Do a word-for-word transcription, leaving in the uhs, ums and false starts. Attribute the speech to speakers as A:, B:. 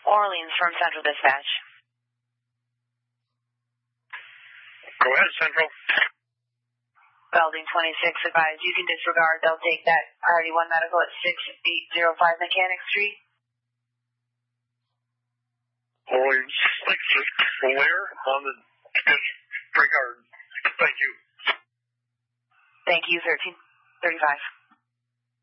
A: Orleans from Central Dispatch.
B: Go ahead, Central.
A: Belding twenty-six advised you can disregard. They'll take that R D one medical at six eight zero five Mechanic Street.
B: Orleans, where on the disregard? Thank you.
A: Thank you, thirteen thirty-five.